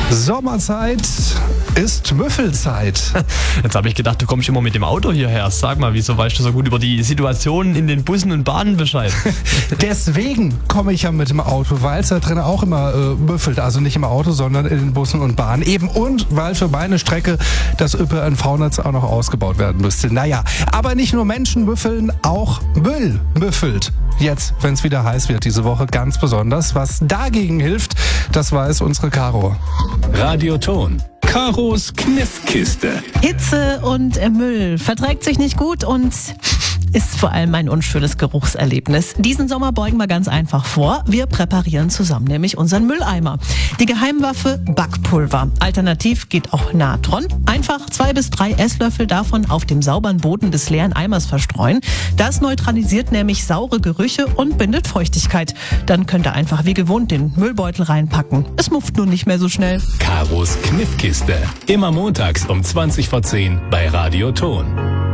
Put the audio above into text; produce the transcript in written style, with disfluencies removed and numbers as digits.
Sommerzeit ist Müffelzeit. Jetzt habe ich gedacht, du kommst immer mit dem Auto hierher. Sag mal, wieso weißt du so gut über die Situation in den Bussen und Bahnen Bescheid? Deswegen komme ich ja mit dem Auto, weil es da drin auch immer müffelt. Also nicht im Auto, sondern in den Bussen und Bahnen. Eben und weil für meine Strecke das ÖPNV-Netz auch noch ausgebaut werden müsste. Naja, aber nicht nur Menschen müffeln, auch Müll müffelt. Jetzt, wenn es wieder heiß wird diese Woche, ganz besonders. Was dagegen hilft, das weiß unsere Caro. Radioton. Karos Kniffkiste. Hitze und Müll verträgt sich nicht gut und ist vor allem ein unschönes Geruchserlebnis. Diesen Sommer beugen wir ganz einfach vor. Wir präparieren zusammen nämlich unseren Mülleimer. Die Geheimwaffe Backpulver. Alternativ geht auch Natron. Einfach 2 bis 3 Esslöffel davon auf dem sauberen Boden des leeren Eimers verstreuen. Das neutralisiert nämlich saure Gerüche und bindet Feuchtigkeit. Dann könnt ihr einfach wie gewohnt den Müllbeutel reinpacken. Es mufft nun nicht mehr so schnell. Karos Kniffkiste. Immer montags um 20 vor 10 bei Radioton.